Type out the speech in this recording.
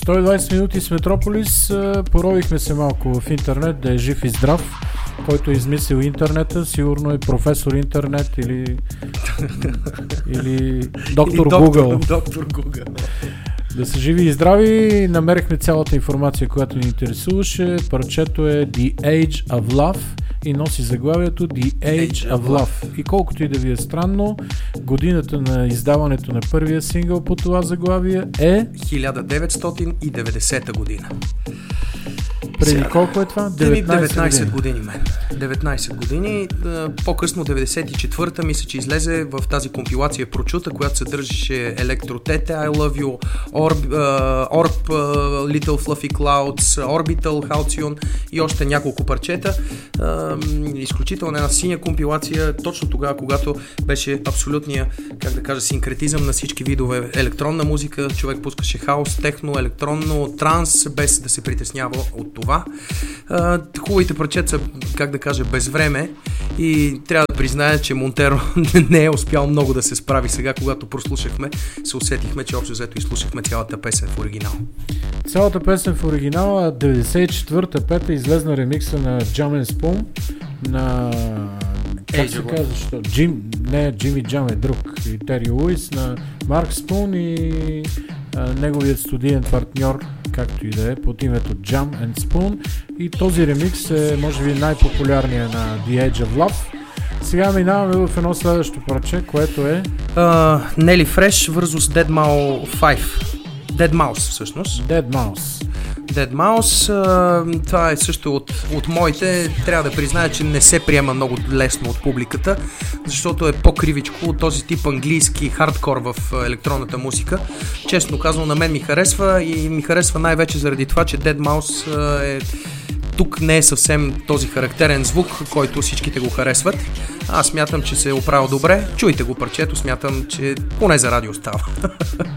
120 минути с Метрополис. Поровихме се малко в интернет, да е жив и здрав. Който е измислил интернета, сигурно е професор интернет или доктор Google. Доктор Google. Да са живи и здрави. Намерихме цялата информация, която ни интересуваше. Парчето е The Age of Love и носи заглавието The Age of Love. И колкото и да ви е странно, годината на издаването на първия сингъл по това заглавие е 1990 година. Преди колко е това? 19 години, мен. 19 години. По-късно, 94-та, мисля, че излезе в тази компилация Прочута, която съдържаше Електротете, I Love You, Orb, Little Fluffy Clouds, Orbital, Halcyon и още няколко парчета. Изключително една синя компилация, точно тогава, когато беше абсолютния, как да кажа, синкретизъм на всички видове електронна музика. Човек пускаше хаос, техно, електронно, транс, без да се притеснява от това. Хубавите парчета са, как да кажа, без време и трябва да призная, че Монтеро не е успял много да се справи. Сега, когато прослушахме, се усетихме, че общо взето изслушахме цялата песен в оригинал. Цялата песен в оригинала, 94-та пета, излезна ремикса на Jam and Spoon на... Как се казва, защо? Джимми Джам е друг. И Тери Луис на Марк Спун и неговият студиен партньор, както и да е, под името Jam and Spoon. И този ремикс е, може би, най-популярният на The Age of Love. Сега минаваме в едно следващо парче, което е... Nelly Fresh vs. Dead Mouse, всъщност. Dead Mouse. Dead Mouse, това е също от моите. Трябва да призная, че не се приема много лесно от публиката, защото е по-кривичко от този тип английски хардкор в електронната музика. Честно казвам, на мен ми харесва и ми харесва най-вече заради това, че Dead Mouse тук не е съвсем този характерен звук, който всичките го харесват. Аз смятам, че се е оправил добре. Чуйте го парчето, смятам, че поне за радио става.